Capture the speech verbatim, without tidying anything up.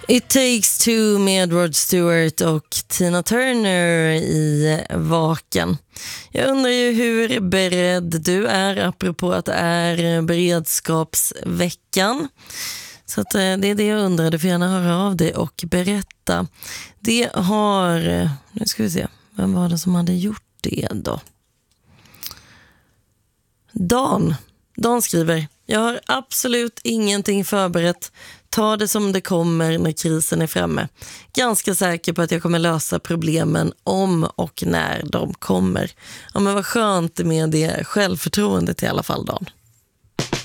It Takes Two med Rod Stewart och Tina Turner i Vaken. Jag undrar ju hur beredd du är apropå att det är beredskapsveckan. Så att det är det jag undrar, du får gärna höra av dig och berätta. Det har, nu ska vi se, vem var det som hade gjort det då? Dan. Dan skriver, jag har absolut ingenting förberett. Ta det som det kommer när krisen är framme. Ganska säker på att jag kommer lösa problemen om och när de kommer. Ja, men vad skönt med det självförtroendet i alla fall, Dan.